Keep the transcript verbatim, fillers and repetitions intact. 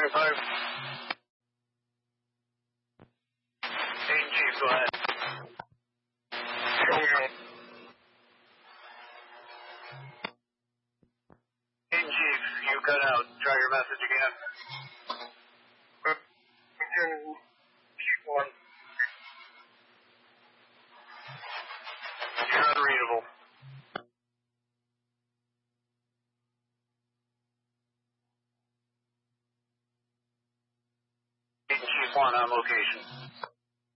twenty-five. Agent Chief, go ahead. Agent Chief, you cut out. Try your message again. Agent Chief one. You're unreadable. Agent Chief one on location.